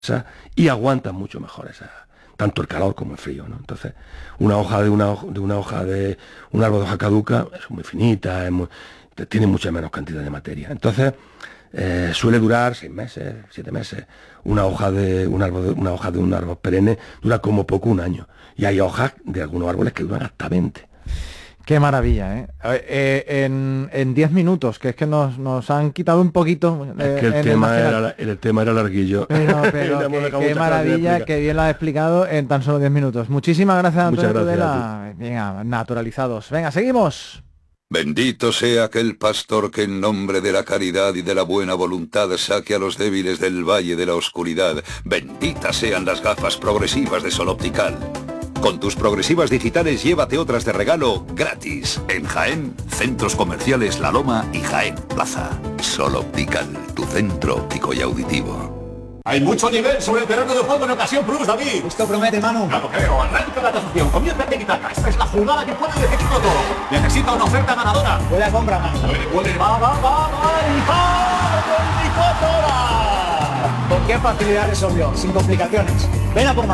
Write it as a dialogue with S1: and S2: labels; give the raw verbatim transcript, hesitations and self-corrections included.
S1: y aguantan mucho mejor esa, tanto el calor como el frío, ¿no? Entonces, una hoja de una, de una hoja de un árbol de hoja caduca es muy finita, es muy, tiene mucha menos cantidad de materia. Entonces, eh, suele durar seis meses, siete meses. Una hoja de un árbol, de, una hoja de un árbol perenne dura como poco un año. Y hay hojas de algunos árboles que duran hasta veinte.
S2: Qué maravilla, ¿eh? eh en, en diez minutos, que es que nos, nos han quitado un poquito.
S1: Eh, es que el, tema el, era, el tema era larguillo.
S2: Pero, pero qué, qué maravilla, que bien lo ha explicado en tan solo diez minutos. Muchísimas gracias, Antonio Tudela. Venga, naturalizados. Venga, seguimos.
S3: Bendito sea aquel pastor que en nombre de la caridad y de la buena voluntad saque a los débiles del valle de la oscuridad. Benditas sean las gafas progresivas de Sol Optical. Con tus progresivas digitales llévate otras de regalo gratis. En Jaén, centros comerciales La Loma y Jaén Plaza. Sol Optical, tu centro óptico y auditivo.
S4: Hay mucho nivel sobre el terreno de juego en Ocasión Plus, David.
S5: Esto promete, Manu.
S4: Claro, creo. Arranca la tasación. Comienza a quitar. Esta es la jugada que puede decidirlo todo. Necesita una oferta ganadora.
S5: Puede a compra, Manu.
S4: Puede, puede. Va, va, va, va. Y va. veinticuatro horas.
S5: ¿Con qué facilidad resolvió? Sin complicaciones. Ven a por más.